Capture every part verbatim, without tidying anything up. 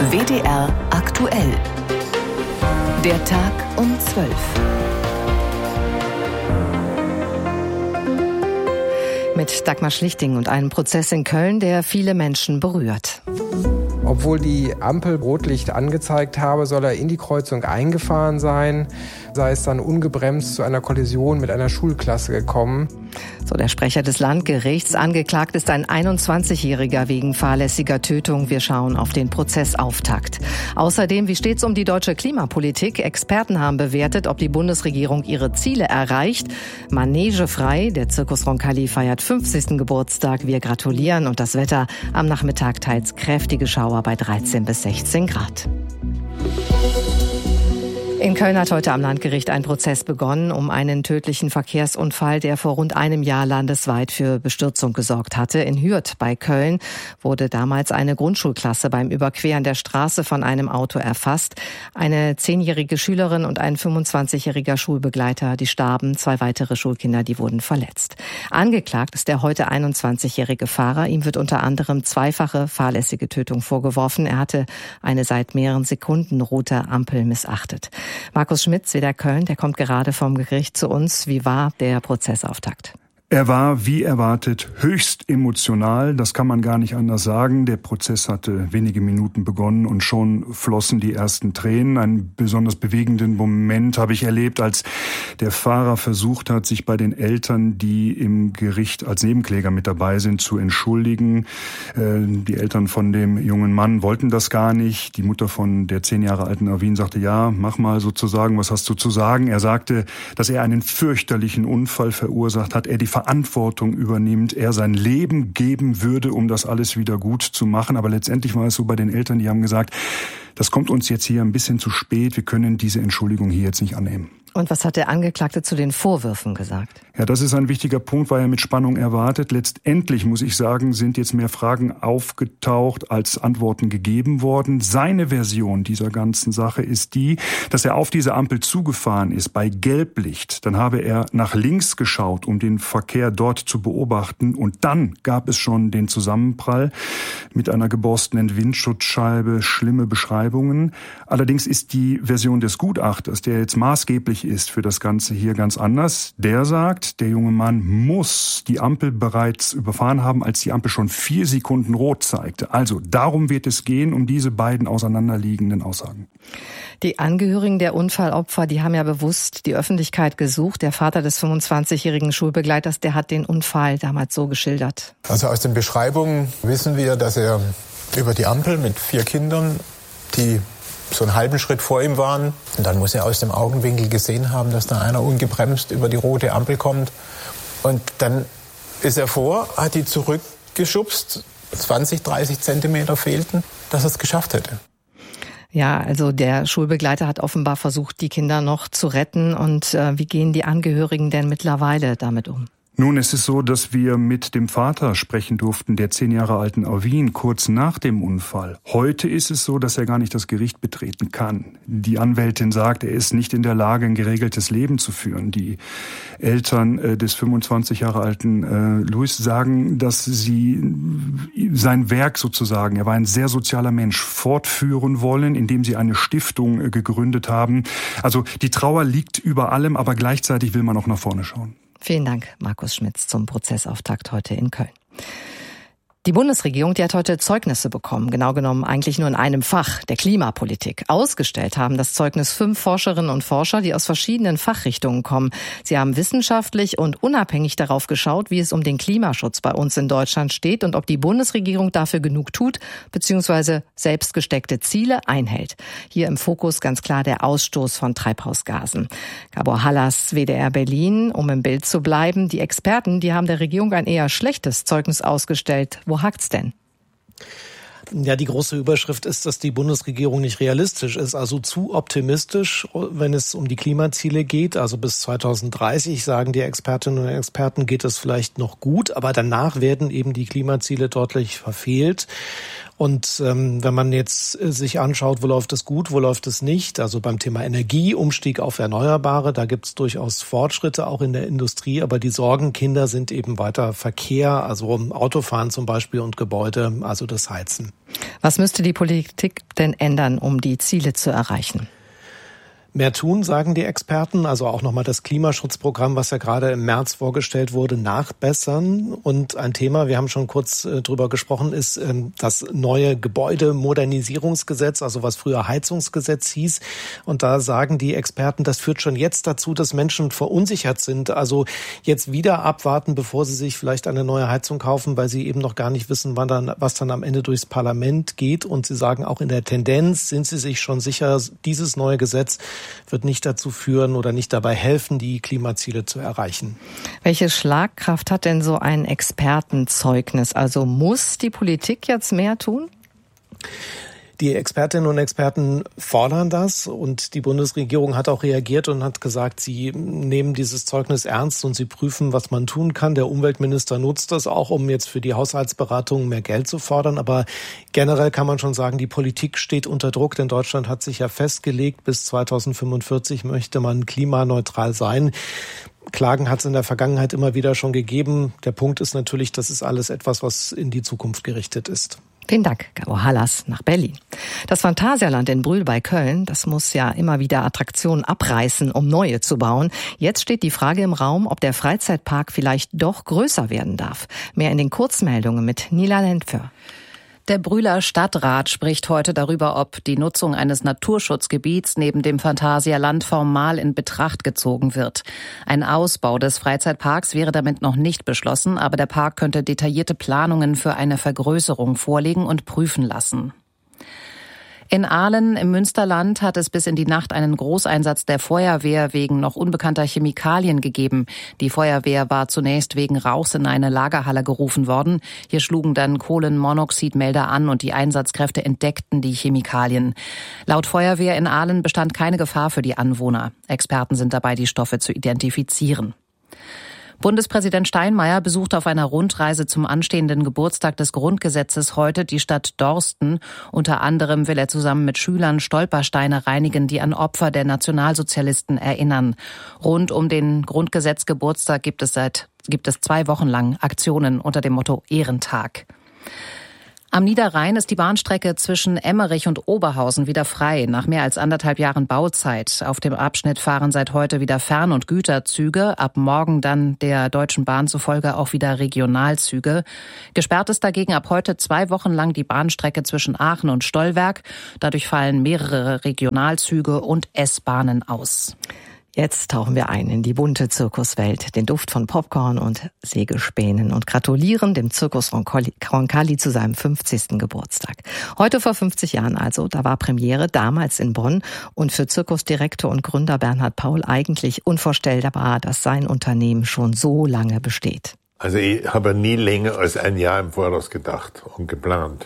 W D R aktuell. Der Tag um zwölf. Mit Dagmar Schlichting und einem Prozess in Köln, der viele Menschen berührt. Obwohl die Ampel Rotlicht angezeigt habe, soll er in die Kreuzung eingefahren sein, sei es dann ungebremst zu einer Kollision mit einer Schulklasse gekommen. So der Sprecher des Landgerichts. Angeklagt ist ein einundzwanzigjähriger wegen fahrlässiger Tötung. Wir schauen auf den Prozessauftakt. Außerdem, wie steht's um die deutsche Klimapolitik? Experten haben bewertet, ob die Bundesregierung ihre Ziele erreicht. Manegefrei, der Zirkus Roncalli feiert fünfzigsten Geburtstag. Wir gratulieren und das Wetter am Nachmittag teils kräftige Schauer bei dreizehn bis sechzehn Grad. In Köln hat heute am Landgericht ein Prozess begonnen um einen tödlichen Verkehrsunfall, der vor rund einem Jahr landesweit für Bestürzung gesorgt hatte. In Hürth bei Köln wurde damals eine Grundschulklasse beim Überqueren der Straße von einem Auto erfasst. Eine zehnjährige Schülerin und ein fünfundzwanzigjähriger Schulbegleiter, die starben. Zwei weitere Schulkinder, die wurden verletzt. Angeklagt ist der heute einundzwanzigjährige Fahrer. Ihm wird unter anderem zweifache fahrlässige Tötung vorgeworfen. Er hatte eine seit mehreren Sekunden rote Ampel missachtet. Markus Schmitz, W D R Köln, der kommt gerade vom Gericht zu uns. Wie war der Prozessauftakt? Er war, wie erwartet, höchst emotional. Das kann man gar nicht anders sagen. Der Prozess hatte wenige Minuten begonnen und schon flossen die ersten Tränen. Einen besonders bewegenden Moment habe ich erlebt, als der Fahrer versucht hat, sich bei den Eltern, die im Gericht als Nebenkläger mit dabei sind, zu entschuldigen. Die Eltern von dem jungen Mann wollten das gar nicht. Die Mutter von der zehn Jahre alten Arvin sagte, ja, mach mal sozusagen, was hast du zu sagen? Er sagte, dass er einen fürchterlichen Unfall verursacht hat, er die Verantwortung übernimmt, er sein Leben geben würde, um das alles wieder gut zu machen. Aber letztendlich war es so bei den Eltern, die haben gesagt, das kommt uns jetzt hier ein bisschen zu spät, wir können diese Entschuldigung hier jetzt nicht annehmen. Und was hat der Angeklagte zu den Vorwürfen gesagt? Ja, das ist ein wichtiger Punkt, war ja mit Spannung erwartet. Letztendlich, muss ich sagen, sind jetzt mehr Fragen aufgetaucht, als Antworten gegeben worden. Seine Version dieser ganzen Sache ist die, dass er auf diese Ampel zugefahren ist bei Gelblicht. Dann habe er nach links geschaut, um den Verkehr dort zu beobachten. Und dann gab es schon den Zusammenprall mit einer geborstenen Windschutzscheibe, schlimme Beschreibungen. Allerdings ist die Version des Gutachters, der jetzt maßgeblich ist für das Ganze hier, ganz anders. Der sagt, der junge Mann muss die Ampel bereits überfahren haben, als die Ampel schon vier Sekunden rot zeigte. Also darum wird es gehen, um diese beiden auseinanderliegenden Aussagen. Die Angehörigen der Unfallopfer, die haben ja bewusst die Öffentlichkeit gesucht. Der Vater des fünfundzwanzigjährigen Schulbegleiters, der hat den Unfall damals so geschildert. Also aus den Beschreibungen wissen wir, dass er über die Ampel mit vier Kindern, die so einen halben Schritt vor ihm waren. Und dann muss er aus dem Augenwinkel gesehen haben, dass da einer ungebremst über die rote Ampel kommt. Und dann ist er vor, hat die zurückgeschubst, zwanzig, dreißig Zentimeter fehlten, dass er es geschafft hätte. Ja, also der Schulbegleiter hat offenbar versucht, die Kinder noch zu retten. Und äh, wie gehen die Angehörigen denn mittlerweile damit um? Nun, es ist so, dass wir mit dem Vater sprechen durften, der zehn Jahre alten Arvin, kurz nach dem Unfall. Heute ist es so, dass er gar nicht das Gericht betreten kann. Die Anwältin sagt, er ist nicht in der Lage, ein geregeltes Leben zu führen. Die Eltern äh, des fünfundzwanzig Jahre alten äh, Luis sagen, dass sie sein Werk sozusagen, er war ein sehr sozialer Mensch, fortführen wollen, indem sie eine Stiftung äh, gegründet haben. Also die Trauer liegt über allem, aber gleichzeitig will man auch nach vorne schauen. Vielen Dank, Markus Schmitz, zum Prozessauftakt heute in Köln. Die Bundesregierung, die hat heute Zeugnisse bekommen, genau genommen eigentlich nur in einem Fach, der Klimapolitik. Ausgestellt haben das Zeugnis fünf Forscherinnen und Forscher, die aus verschiedenen Fachrichtungen kommen. Sie haben wissenschaftlich und unabhängig darauf geschaut, wie es um den Klimaschutz bei uns in Deutschland steht und ob die Bundesregierung dafür genug tut, beziehungsweise selbst gesteckte Ziele einhält. Hier im Fokus ganz klar der Ausstoß von Treibhausgasen. Gabor Hallas, W D R Berlin, um im Bild zu bleiben. Die Experten, die haben der Regierung ein eher schlechtes Zeugnis ausgestellt. Wo hakt's denn? Ja, die große Überschrift ist, dass die Bundesregierung nicht realistisch ist, also zu optimistisch, wenn es um die Klimaziele geht. Also bis zweitausenddreißig, sagen die Expertinnen und Experten, geht es vielleicht noch gut, aber danach werden eben die Klimaziele deutlich verfehlt. Und ähm, wenn man jetzt äh, sich anschaut, wo läuft es gut, wo läuft es nicht, also beim Thema Energie, Umstieg auf Erneuerbare, da gibt es durchaus Fortschritte auch in der Industrie, aber die Sorgenkinder sind eben weiter Verkehr, also Autofahren zum Beispiel und Gebäude, also das Heizen. Was müsste die Politik denn ändern, um die Ziele zu erreichen? Mehr tun, sagen die Experten, also auch nochmal das Klimaschutzprogramm, was ja gerade im März vorgestellt wurde, nachbessern. Und ein Thema, wir haben schon kurz äh, drüber gesprochen, ist äh, das neue Gebäudemodernisierungsgesetz, also was früher Heizungsgesetz hieß. Und da sagen die Experten, das führt schon jetzt dazu, dass Menschen verunsichert sind. Also jetzt wieder abwarten, bevor sie sich vielleicht eine neue Heizung kaufen, weil sie eben noch gar nicht wissen, wann dann, was dann am Ende durchs Parlament geht. Und sie sagen, auch in der Tendenz sind sie sich schon sicher, dieses neue Gesetz wird nicht dazu führen oder nicht dabei helfen, die Klimaziele zu erreichen. Welche Schlagkraft hat denn so ein Expertenzeugnis? Also muss die Politik jetzt mehr tun? Die Expertinnen und Experten fordern das und die Bundesregierung hat auch reagiert und hat gesagt, sie nehmen dieses Zeugnis ernst und sie prüfen, was man tun kann. Der Umweltminister nutzt das auch, um jetzt für die Haushaltsberatungen mehr Geld zu fordern. Aber generell kann man schon sagen, die Politik steht unter Druck, denn Deutschland hat sich ja festgelegt, bis zweitausendfünfundvierzig möchte man klimaneutral sein. Klagen hat es in der Vergangenheit immer wieder schon gegeben. Der Punkt ist natürlich, das ist alles etwas, was in die Zukunft gerichtet ist. Vielen Dank, Gabo Hallas nach Berlin. Das Phantasialand in Brühl bei Köln, das muss ja immer wieder Attraktionen abreißen, um neue zu bauen. Jetzt steht die Frage im Raum, ob der Freizeitpark vielleicht doch größer werden darf. Mehr in den Kurzmeldungen mit Nila Lentfer. Der Brühler Stadtrat spricht heute darüber, ob die Nutzung eines Naturschutzgebiets neben dem Phantasialand formal in Betracht gezogen wird. Ein Ausbau des Freizeitparks wäre damit noch nicht beschlossen, aber der Park könnte detaillierte Planungen für eine Vergrößerung vorlegen und prüfen lassen. In Ahlen im Münsterland hat es bis in die Nacht einen Großeinsatz der Feuerwehr wegen noch unbekannter Chemikalien gegeben. Die Feuerwehr war zunächst wegen Rauchs in eine Lagerhalle gerufen worden. Hier schlugen dann Kohlenmonoxidmelder an und die Einsatzkräfte entdeckten die Chemikalien. Laut Feuerwehr in Ahlen bestand keine Gefahr für die Anwohner. Experten sind dabei, die Stoffe zu identifizieren. Bundespräsident Steinmeier besucht auf einer Rundreise zum anstehenden Geburtstag des Grundgesetzes heute die Stadt Dorsten. Unter anderem will er zusammen mit Schülern Stolpersteine reinigen, die an Opfer der Nationalsozialisten erinnern. Rund um den Grundgesetzgeburtstag gibt es seit gibt es zwei Wochen lang Aktionen unter dem Motto Ehrentag. Am Niederrhein ist die Bahnstrecke zwischen Emmerich und Oberhausen wieder frei, nach mehr als anderthalb Jahren Bauzeit. Auf dem Abschnitt fahren seit heute wieder Fern- und Güterzüge, ab morgen dann der Deutschen Bahn zufolge auch wieder Regionalzüge. Gesperrt ist dagegen ab heute zwei Wochen lang die Bahnstrecke zwischen Aachen und Stollwerk. Dadurch fallen mehrere Regionalzüge und S-Bahnen aus. Jetzt tauchen wir ein in die bunte Zirkuswelt, den Duft von Popcorn und Sägespänen und gratulieren dem Zirkus Roncalli zu seinem fünfzigsten Geburtstag. Heute vor fünfzig Jahren also, da war Premiere, damals in Bonn, und für Zirkusdirektor und Gründer Bernhard Paul eigentlich unvorstellbar, dass sein Unternehmen schon so lange besteht. Also ich habe nie länger als ein Jahr im Voraus gedacht und geplant,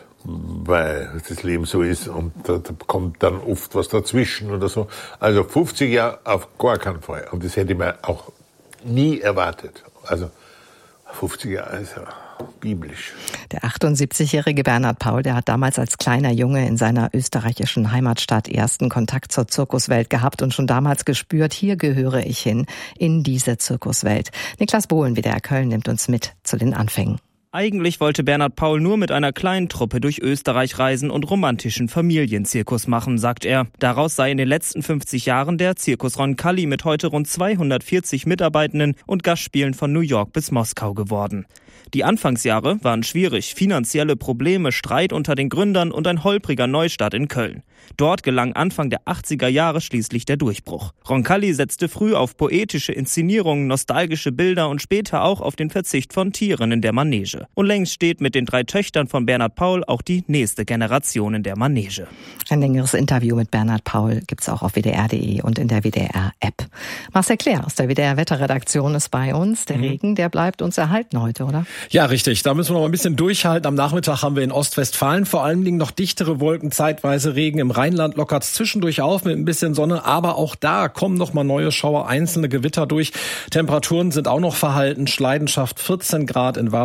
weil das Leben so ist und da, da kommt dann oft was dazwischen oder so. Also fünfzig Jahre auf gar keinen Fall. Und das hätte ich mir auch nie erwartet. Also fünfzig Jahre ist ja biblisch. Der achtundsiebzigjährige Bernhard Paul, der hat damals als kleiner Junge in seiner österreichischen Heimatstadt ersten Kontakt zur Zirkuswelt gehabt und schon damals gespürt, hier gehöre ich hin, in diese Zirkuswelt. Niklas Bohlen, W D R Köln, nimmt uns mit zu den Anfängen. Eigentlich wollte Bernhard Paul nur mit einer kleinen Truppe durch Österreich reisen und romantischen Familienzirkus machen, sagt er. Daraus sei in den letzten fünfzig Jahren der Zirkus Roncalli mit heute rund zweihundertvierzig Mitarbeitenden und Gastspielen von New York bis Moskau geworden. Die Anfangsjahre waren schwierig, finanzielle Probleme, Streit unter den Gründern und ein holpriger Neustart in Köln. Dort gelang Anfang der achtziger Jahre schließlich der Durchbruch. Roncalli setzte früh auf poetische Inszenierungen, nostalgische Bilder und später auch auf den Verzicht von Tieren in der Manege. Und längst steht mit den drei Töchtern von Bernhard Paul auch die nächste Generation in der Manege. Ein längeres Interview mit Bernhard Paul gibt's auch auf W D R punkt de und in der W D R-App. Marcel Claire aus der W D R-Wetterredaktion ist bei uns. Der mhm. Regen, der bleibt uns erhalten heute, oder? Ja, richtig. Da müssen wir noch ein bisschen durchhalten. Am Nachmittag haben wir in Ostwestfalen vor allen Dingen noch dichtere Wolken, zeitweise Regen. Im Rheinland lockert es zwischendurch auf mit ein bisschen Sonne. Aber auch da kommen noch mal neue Schauer, einzelne Gewitter durch. Temperaturen sind auch noch verhalten. Schleidenschaft vierzehn Grad in Warburg kommen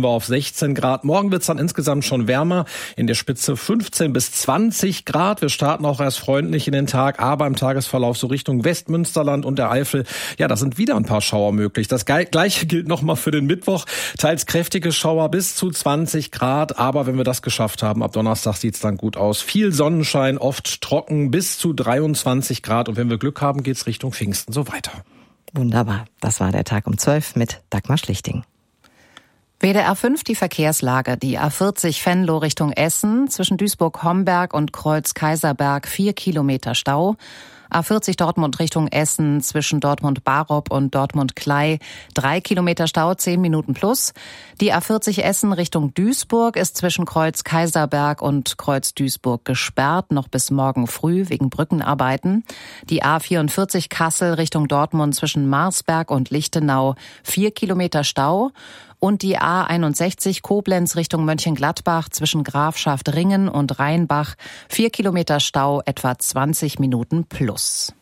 kommen wir auf sechzehn Grad. Morgen wird's dann insgesamt schon wärmer. In der Spitze fünfzehn bis zwanzig Grad. Wir starten auch erst freundlich in den Tag, aber im Tagesverlauf so Richtung Westmünsterland und der Eifel, ja, da sind wieder ein paar Schauer möglich. Das Gleiche gilt nochmal für den Mittwoch. Teils kräftige Schauer bis zu zwanzig Grad. Aber wenn wir das geschafft haben, ab Donnerstag sieht's dann gut aus. Viel Sonnenschein, oft trocken bis zu dreiundzwanzig Grad. Und wenn wir Glück haben, geht's Richtung Pfingsten so weiter. Wunderbar. Das war der Tag um zwölf mit Dagmar Schlichting. W D R fünf die Verkehrslage. Die A vierzig Venlo Richtung Essen zwischen Duisburg-Homberg und Kreuz-Kaiserberg vier Kilometer Stau. A vierzig Dortmund Richtung Essen zwischen Dortmund-Barob und Dortmund-Klei drei Kilometer Stau, zehn Minuten plus. Die A vierzig Essen Richtung Duisburg ist zwischen Kreuz-Kaiserberg und Kreuz-Duisburg gesperrt, noch bis morgen früh wegen Brückenarbeiten. Die A vierundvierzig Kassel Richtung Dortmund zwischen Marsberg und Lichtenau vier Kilometer Stau. Und die A einundsechzig Koblenz Richtung Mönchengladbach zwischen Grafschaft-Ringen und Rheinbach vier Kilometer Stau, etwa zwanzig Minuten plus.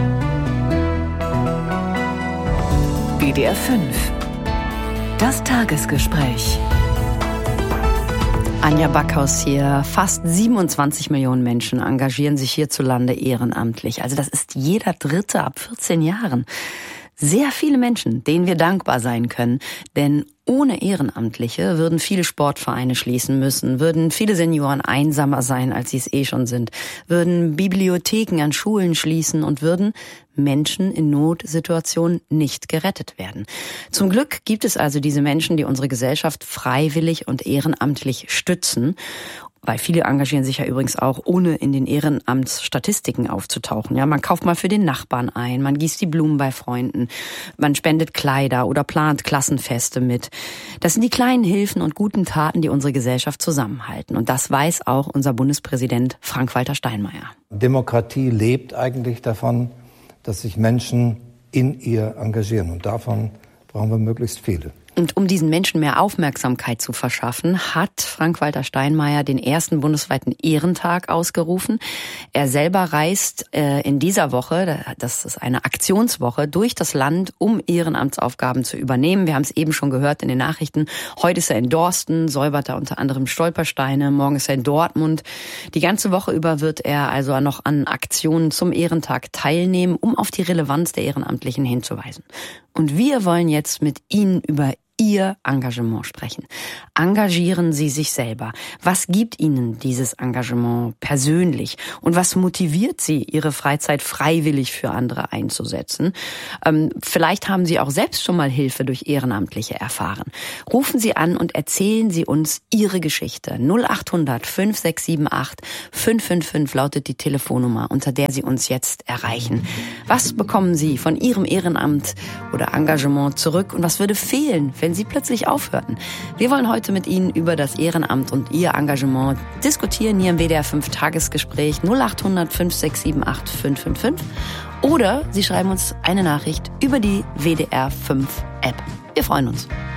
W D R fünf. Das Tagesgespräch. Anja Backhaus hier. Fast siebenundzwanzig Millionen Menschen engagieren sich hierzulande ehrenamtlich. Also das ist jeder Dritte ab vierzehn Jahren. Sehr viele Menschen, denen wir dankbar sein können, denn ohne Ehrenamtliche würden viele Sportvereine schließen müssen, würden viele Senioren einsamer sein, als sie es eh schon sind, würden Bibliotheken an Schulen schließen und würden Menschen in Notsituationen nicht gerettet werden. Zum Glück gibt es also diese Menschen, die unsere Gesellschaft freiwillig und ehrenamtlich stützen. Weil viele engagieren sich ja übrigens auch, ohne in den Ehrenamtsstatistiken aufzutauchen. Ja, man kauft mal für den Nachbarn ein, man gießt die Blumen bei Freunden, man spendet Kleider oder plant Klassenfeste mit. Das sind die kleinen Hilfen und guten Taten, die unsere Gesellschaft zusammenhalten. Und das weiß auch unser Bundespräsident Frank-Walter Steinmeier. Demokratie lebt eigentlich davon, dass sich Menschen in ihr engagieren. Und davon brauchen wir möglichst viele. Und um diesen Menschen mehr Aufmerksamkeit zu verschaffen, hat Frank-Walter Steinmeier den ersten bundesweiten Ehrentag ausgerufen. Er selber reist äh, in dieser Woche, das ist eine Aktionswoche, durch das Land, um Ehrenamtsaufgaben zu übernehmen. Wir haben es eben schon gehört in den Nachrichten. Heute ist er in Dorsten, säubert er unter anderem Stolpersteine. Morgen ist er in Dortmund. Die ganze Woche über wird er also noch an Aktionen zum Ehrentag teilnehmen, um auf die Relevanz der Ehrenamtlichen hinzuweisen. Und wir wollen jetzt mit Ihnen über Ihr Engagement sprechen. Engagieren Sie sich selber. Was gibt Ihnen dieses Engagement persönlich? Und was motiviert Sie, Ihre Freizeit freiwillig für andere einzusetzen? Ähm, vielleicht haben Sie auch selbst schon mal Hilfe durch Ehrenamtliche erfahren. Rufen Sie an und erzählen Sie uns Ihre Geschichte. null acht hundert fünf sechs sieben acht fünf fünf fünf lautet die Telefonnummer, unter der Sie uns jetzt erreichen. Was bekommen Sie von Ihrem Ehrenamt oder Engagement zurück? Und was würde fehlen, wenn Sie plötzlich aufhörten? Wir wollen heute mit Ihnen über das Ehrenamt und Ihr Engagement diskutieren hier im W D R fünf Tagesgespräch null acht hundert fünf sechs sieben acht fünf fünf fünf oder Sie schreiben uns eine Nachricht über die W D R fünf App. Wir freuen uns.